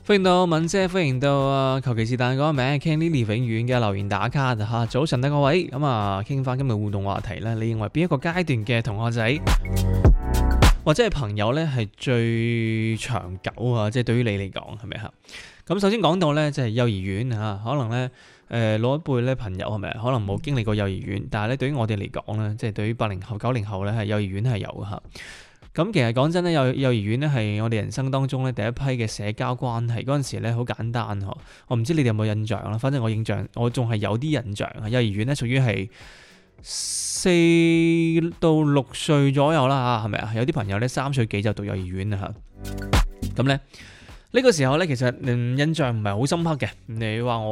歡迎到敏姐，歡迎到求其是但嗰個名傾 Lily 永遠嘅留言打卡嚇。早晨啊各位，咁啊傾翻今日互動話題咧，你認為邊一個階段嘅同學仔或者係朋友咧係最長久啊？即係對於你嚟講係咪嚇？咁首先講到咧，即係幼兒園嚇，可能咧老一輩咧朋友係咪可能冇經歷過幼兒園，但係咧對於我哋嚟講咧，即係對於80後、90後咧係幼兒園係有嘅嚇。咁其實講真咧，幼兒園咧係我哋人生當中咧第一批嘅社交關係。嗰陣時咧好簡單呵，我唔知你哋有冇印象啦。反正我仲係有啲印象。幼兒園咧屬於係4到6歲左右啦嚇，係咪啊？有啲朋友咧3歲幾就讀幼兒園啦嚇。咁咧呢個時候咧其實印象唔係好深刻嘅。你話我